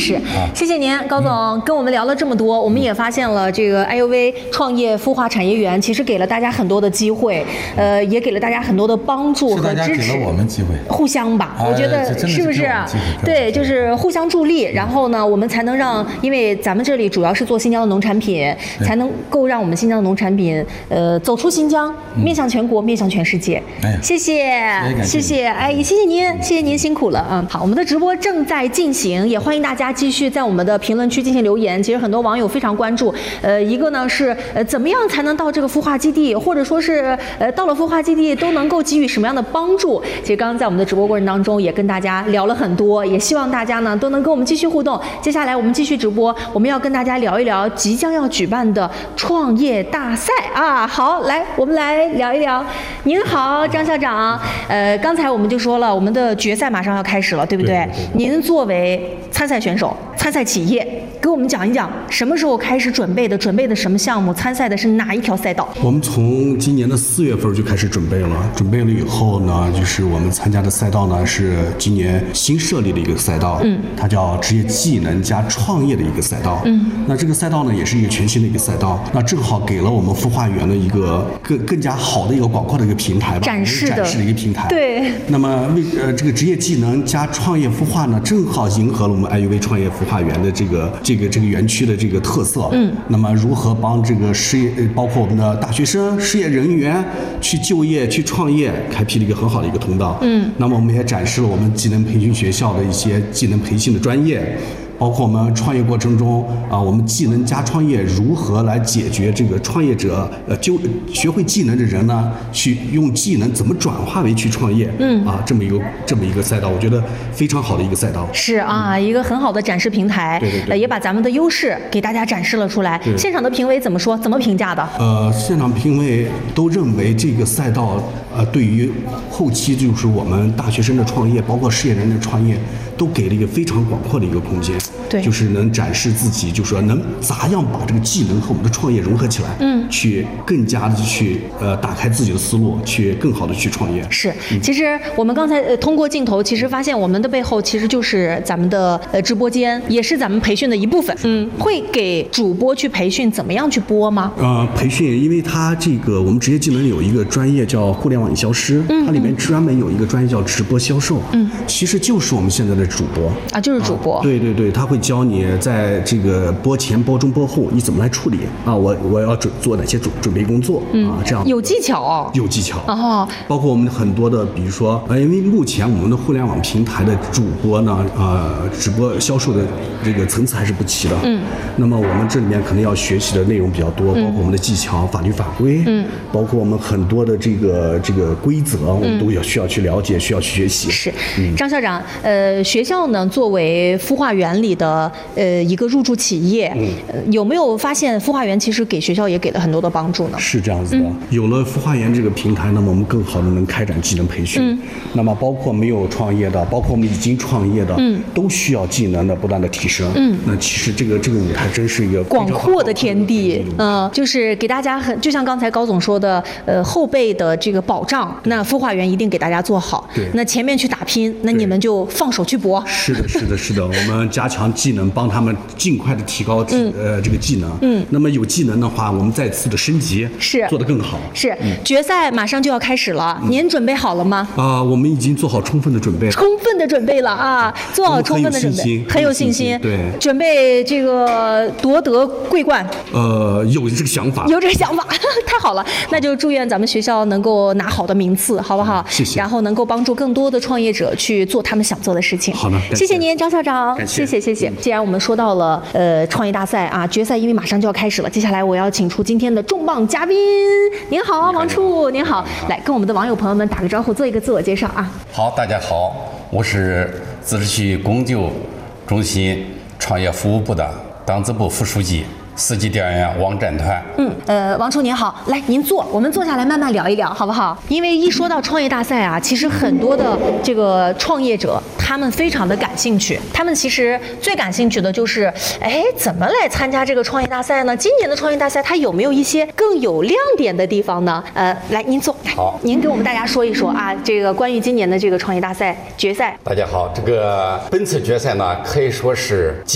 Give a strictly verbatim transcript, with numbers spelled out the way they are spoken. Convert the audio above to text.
是，啊、谢谢您，高总、嗯、跟我们聊了这么多，我们也发现了这个 I U V 创业孵化产业园其实给了大家很多的机会，呃，也给了大家很多的帮助和支持。 是大家给了我们机会， 互相吧， 哎、 我觉得是不是？对，就是互相助力，然后呢，我们才能让，因为咱们这里主要是做新疆的农产品，才能够让我们新疆的农产品，呃，走出新疆，嗯、面向全国，面向全世界。哎、谢谢，谢谢，哎，谢谢您，谢谢您辛苦了啊！好，我们的直播正在进行，也欢迎大家继续在我们的评论区进行留言。其实很多网友非常关注，呃，一个呢是呃怎么样才能到这个孵化基地，或者说是呃到了孵化基地都能够给予什么样的帮助？其实刚刚在我们的直播过程当中也跟大家聊了很多，也希望大家呢都能跟我们继续互动。接下来我们继续直播，我们要跟大家聊一聊即将要举办的创业大赛啊！好，来我们来聊一聊。您好，张校长，呃，刚才我们就说了，我们的决赛马上要开始了，对不对？对对对。您作为参赛选手、参赛企业，给我们讲一讲什么时候开始准备的？准备的什么项目？参赛的是哪一条赛道？ 我们从今年的四月份就开始准备了，准备了以后呢，就是我们参加的赛道呢是今年新设立的一个赛道，嗯，它叫职业技能加创业的一个赛道，嗯，那这个赛道呢也是一个全新的一个赛道，那正好给了我们孵化园的一个更更加好的一个广阔的一个平台吧， 展示的展示的一个平台， 对。 那么为呃这个职业技能加创业孵化呢，正好迎合了我们 I U V 创业孵化园的这个这个这个园区的这个特色，嗯，那么如何帮这个失业，包括我们的大学生、失业人员去就业、去创业，开辟了一个很好的一个通道，嗯，那么我们也展示了我们技能培训学校的一些技能培训的专业。包括我们创业过程中啊，我们技能加创业如何来解决这个创业者呃就学会技能的人呢，去用技能怎么转化为去创业，嗯啊，这么一个这么一个赛道，我觉得非常好的一个赛道。 是啊，嗯、一个很好的展示平台， 对对对， 呃，也把咱们的优势给大家展示了出来。现场的评委怎么说？怎么评价的？ 呃，现场评委都认为这个赛道呃对于后期就是我们大学生的创业，包括失业人的创业，都给了一个非常广阔的一个空间。 对， 就是能展示自己，就是说能咋样把这个技能和我们的创业融合起来，嗯，去更加的去呃打开自己的思路，去更好的去创业。 是，嗯、其实我们刚才呃通过镜头，其实发现我们的背后其实就是咱们的呃直播间，也是咱们培训的一部分。嗯，会给主播去培训怎么样去播吗？ 呃，培训，因为它这个我们职业技能有一个专业叫互联网营销师，嗯，它里面专门有一个专业叫直播销售，嗯，其实就是我们现在的主播啊，就是主播。 啊、对对对，他会教你在这个播前、播中、播后，你怎么来处理啊？我我要准做哪些准准备工作、嗯、啊？这样有技巧哦， 有技巧哦。 包括我们很多的，比如说，呃，因为目前我们的互联网平台的主播呢，呃，直播销售的这个层次还是不齐的。嗯。那么我们这里面可能要学习的内容比较多，包括我们的技巧、法律法规，嗯，包括我们很多的这个这个规则，我们都要需要去了解，需要去学习。 是，嗯、张校长，呃，学校呢作为孵化园里的呃一个入驻企业，嗯呃，有没有发现孵化园其实给学校也给了很多的帮助呢？ 是这样子的，嗯、有了孵化园这个平台，那么我们更好的能开展技能培训。嗯，那么包括没有创业的，包括我们已经创业的，嗯，都需要技能的不断的提升。嗯，那其实这个这个舞台真是一个广阔的天地，嗯、呃，就是给大家很，就像刚才高总说的，呃，后备的这个保障，那孵化园一定给大家做好。 对， 那前面去打拼，那你们就放手去搏。 是的，是的，是的，我们加强技能，帮他们尽快的提高、嗯、呃这个技能。嗯，那么有技能的话，我们再次的升级， 是做得更好。 是，嗯、决赛马上就要开始了，嗯、您准备好了吗？ 啊、呃，我们已经做好充分的准备， 充分的准备了啊，做好充分的准备，很有信心， 对， 准备这个夺得桂冠。 呃，有这个想法， 有这个想法，太好了，那就祝愿咱们学校能够拿好的名次，好不好？ 谢谢。 然后能够帮助更多的创业者去做他们想做的事情。 好的， 谢谢您，张校长，谢谢谢谢。既然我们说到了呃创业大赛啊，决赛因为马上就要开始了，接下来我要请出今天的重磅嘉宾。您好，王处，您好，来跟我们的网友朋友们打个招呼，做一个自我介绍啊。 好，大家好，我是自治区公救中心创业服务部的党支部副书记。四级调研员王展团。 嗯，呃，王处您好，来您坐，我们坐下来慢慢聊一聊，好不好？因为一说到创业大赛啊，其实很多的这个创业者他们非常的感兴趣，他们其实最感兴趣的就是，哎，怎么来参加这个创业大赛呢？今年的创业大赛它有没有一些更有亮点的地方呢？呃，来您坐，来， 好， 您给我们大家说一说啊，这个关于今年的这个创业大赛决赛。 大家好，这个本次决赛呢可以说是。